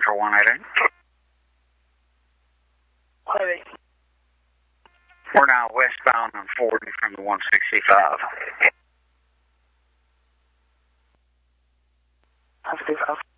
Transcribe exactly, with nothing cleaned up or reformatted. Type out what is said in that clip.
for one eighty. Hey. We're now westbound on forty from the one sixty-five. one sixty-five.